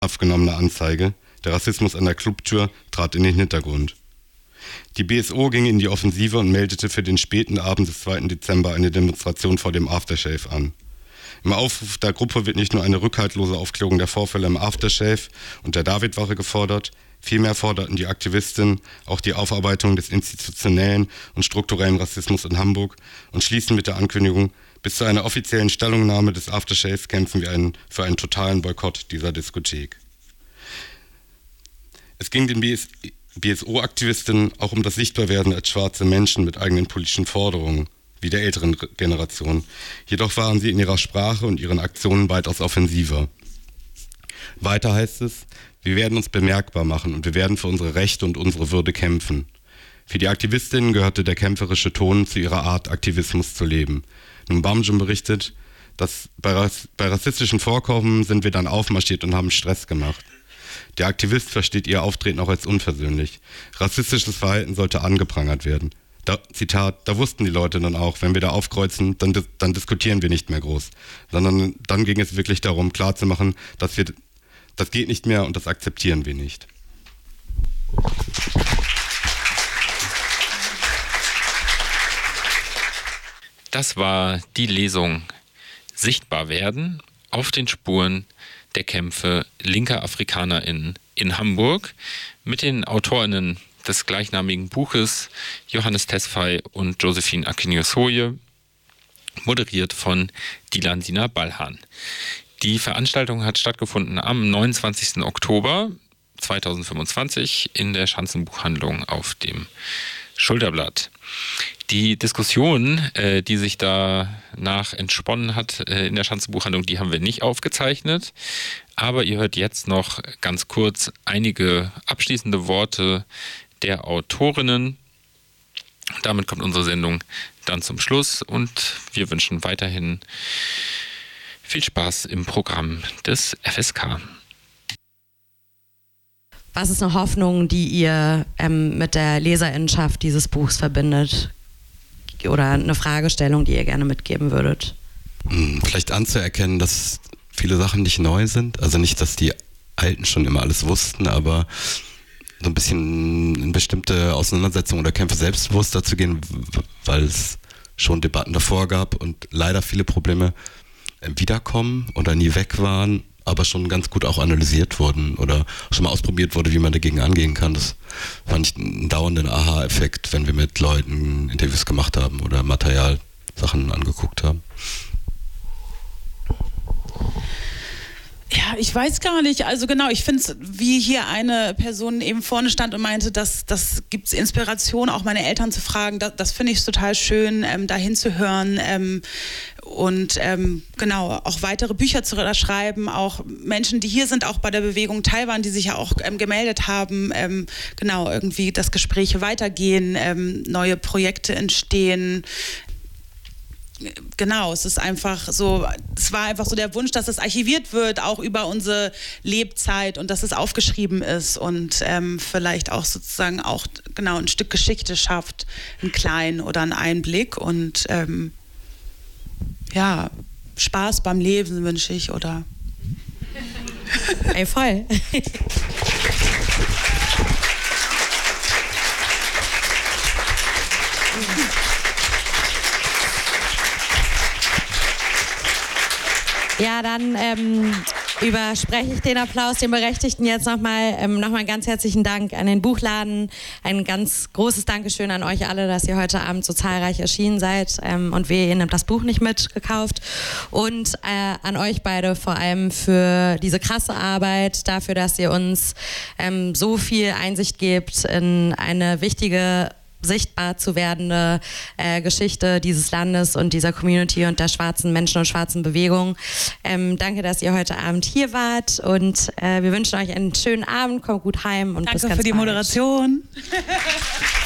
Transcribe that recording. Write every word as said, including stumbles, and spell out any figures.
aufgenommene Anzeige. Der Rassismus an der Clubtür trat in den Hintergrund. Die B S O ging in die Offensive und meldete für den späten Abend des zweiten Dezember eine Demonstration vor dem Aftershave an. Im Aufruf der Gruppe wird nicht nur eine rückhaltlose Aufklärung der Vorfälle im Aftershave und der Davidwache gefordert, vielmehr forderten die Aktivistinnen auch die Aufarbeitung des institutionellen und strukturellen Rassismus in Hamburg und schließen mit der Ankündigung, bis zu einer offiziellen Stellungnahme des Aftershaves kämpfen wir einen, für einen totalen Boykott dieser Diskothek. Es ging den B S O-Aktivistinnen auch um das Sichtbarwerden als schwarze Menschen mit eigenen politischen Forderungen, wie der älteren Generation. Jedoch waren sie in ihrer Sprache und ihren Aktionen weitaus offensiver. Weiter heißt es, wir werden uns bemerkbar machen und wir werden für unsere Rechte und unsere Würde kämpfen. Für die Aktivistinnen gehörte der kämpferische Ton zu ihrer Art, Aktivismus zu leben. Nun Bamjum berichtet, dass bei, Rass- bei rassistischen Vorkommen sind wir dann aufmarschiert und haben Stress gemacht. Der Aktivist versteht ihr Auftreten auch als unversöhnlich. Rassistisches Verhalten sollte angeprangert werden. Da, Zitat, da wussten die Leute dann auch, wenn wir da aufkreuzen, dann, dann diskutieren wir nicht mehr groß. Sondern dann ging es wirklich darum, klarzumachen, dass wir, das geht nicht mehr und das akzeptieren wir nicht. Das war die Lesung Sichtbar werden auf den Spuren der Kämpfe linker AfrikanerInnen in Hamburg mit den AutorInnen des gleichnamigen Buches Johannes Tesfaye und Josephine Akinyosoye, moderiert von Dilan Sina Balhan. Die Veranstaltung hat stattgefunden am neunundzwanzigsten Oktober zweitausendfünfundzwanzig in der Schanzenbuchhandlung auf dem Schulterblatt. Die Diskussion, äh, die sich danach entsponnen hat äh, in der Schanzenbuchhandlung, die haben wir nicht aufgezeichnet. Aber ihr hört jetzt noch ganz kurz einige abschließende Worte der Autorinnen. Damit kommt unsere Sendung dann zum Schluss und wir wünschen weiterhin viel Spaß im Programm des F S K. Was ist eine Hoffnung, die ihr ähm, mit der Leserinnenschaft dieses Buchs verbindet? Oder eine Fragestellung, die ihr gerne mitgeben würdet? Vielleicht anzuerkennen, dass viele Sachen nicht neu sind. Also nicht, dass die Alten schon immer alles wussten, aber so ein bisschen in bestimmte Auseinandersetzungen oder Kämpfe selbstbewusster zu gehen, weil es schon Debatten davor gab und leider viele Probleme wiederkommen oder nie weg waren, aber schon ganz gut auch analysiert wurden oder schon mal ausprobiert wurde, wie man dagegen angehen kann. Das fand ich einen dauernden Aha-Effekt, wenn wir mit Leuten Interviews gemacht haben oder Materialsachen angeguckt haben. Ja, ich weiß gar nicht. Also genau, ich finde es, wie hier eine Person eben vorne stand und meinte, dass das gibt es Inspiration, auch meine Eltern zu fragen. Das, das finde ich total schön, ähm, da hinzuhören ähm, und ähm, genau, auch weitere Bücher zu schreiben. Auch Menschen, die hier sind, auch bei der Bewegung Taiwan, die sich ja auch ähm, gemeldet haben. Ähm, genau, irgendwie, dass Gespräche weitergehen, ähm, neue Projekte entstehen. Genau, es ist einfach so, es war einfach so der Wunsch, dass es archiviert wird, auch über unsere Lebzeit und dass es aufgeschrieben ist und ähm, vielleicht auch sozusagen auch genau ein Stück Geschichte schafft, einen kleinen oder einen Einblick und ähm, ja, Spaß beim Leben wünsche ich, oder? Ey, voll. Ja, dann ähm, überspreche ich den Applaus, den Berechtigten jetzt nochmal. Ähm, nochmal einen ganz herzlichen Dank an den Buchladen. Ein ganz großes Dankeschön an euch alle, dass ihr heute Abend so zahlreich erschienen seid. Ähm, und wehe, ihr nehmt das Buch nicht mitgekauft. Und äh, an euch beide vor allem für diese krasse Arbeit, dafür, dass ihr uns ähm, so viel Einsicht gebt in eine wichtige sichtbar zu werdende äh, Geschichte dieses Landes und dieser Community und der schwarzen Menschen und schwarzen Bewegung. Ähm, danke, dass ihr heute Abend hier wart und äh, wir wünschen euch einen schönen Abend, kommt gut heim und danke bis ganz für die bald. Moderation.